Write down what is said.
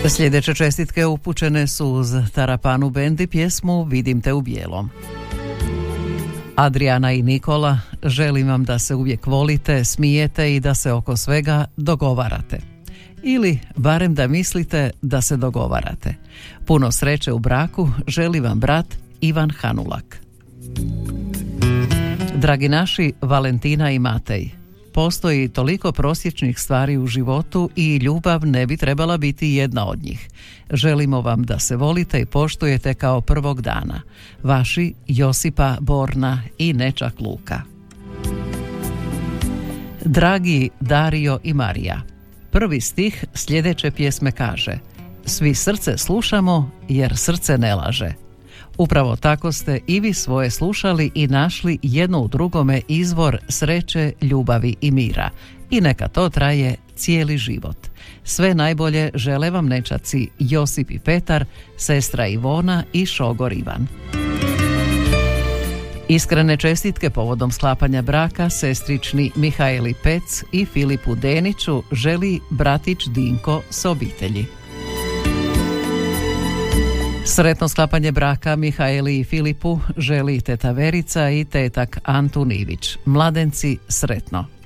Sljedeće čestitke upućene su uz Tarapanu Band i pjesmu Vidim te u bijelom. Adriana i Nikola, želim vam da se uvijek volite, smijete i da se oko svega dogovarate. Ili barem da mislite da se dogovarate. Puno sreće u braku želi vam brat Ivan Hanulak. Dragi naši, Valentina i Matej. Postoji toliko prosječnih stvari u životu i ljubav ne bi trebala biti jedna od njih. Želimo vam da se volite i poštujete kao prvog dana. Vaši Josipa, Borna i Nečak Luka. Dragi Dario i Marija, prvi stih sljedeće pjesme kaže: svi srce slušamo jer srce ne laže. Upravo tako ste i vi svoje slušali i našli jedno u drugome izvor sreće, ljubavi i mira. I neka to traje cijeli život. Sve najbolje žele vam nečaci Josip i Petar, sestra Ivona i šogor Ivan. Iskrene čestitke povodom sklapanja braka sestrični Mihajli Pec i Filipu Deniću želi bratić Dinko s obitelji. Sretno sklapanje braka Mihajli i Filipu želi teta Verica i tetak Antun Ivić. Mladenci, sretno.